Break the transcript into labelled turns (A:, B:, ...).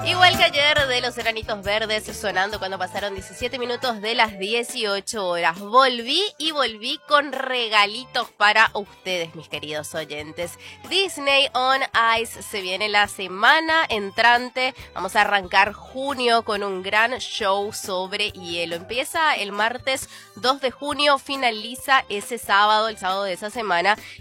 A: Igual que ayer de los Enanitos Verdes sonando cuando pasaron 17 minutos de las 18 horas. Volví con regalitos para ustedes, mis queridos oyentes. Disney on Ice se viene la semana entrante. Vamos a arrancar junio con un gran show sobre hielo. Empieza el martes 2 de junio, finaliza ese sábado, el sábado de esa semana.